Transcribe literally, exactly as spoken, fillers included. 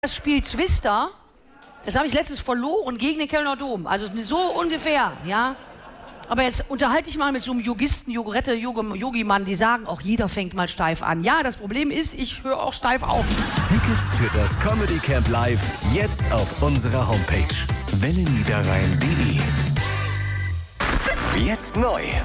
Das Spiel Twister, das habe ich letztens verloren gegen den Kölner Dom. Also so ungefähr, ja. Aber jetzt unterhalte ich mal mit so einem Yogisten, Yogurette, Yogi-Mann, die sagen auch, jeder fängt mal steif an. Ja, das Problem ist, ich höre auch steif auf. Tickets für das Comedy Camp Live jetzt auf unserer Homepage welle niederrhein punkt de. Jetzt neu.